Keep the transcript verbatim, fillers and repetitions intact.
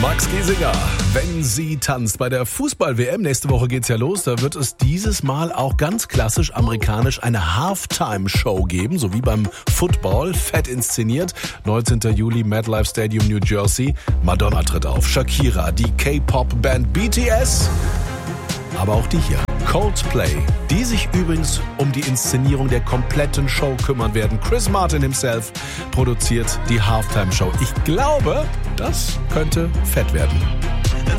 Max Giesinger, wenn sie tanzt. Bei der Fußball-W M nächste Woche geht's ja los. Da wird es dieses Mal auch ganz klassisch amerikanisch eine Halftime-Show geben, so wie beim Football, fett inszeniert. neunzehnten Juli, MetLife Stadium, New Jersey. Madonna tritt auf, Shakira, die K-Pop-Band B T S, aber auch die hier, Coldplay, die sich übrigens um die Inszenierung der kompletten Show kümmern werden. Chris Martin himself produziert die Halftime-Show. Ich glaube, das könnte fett werden.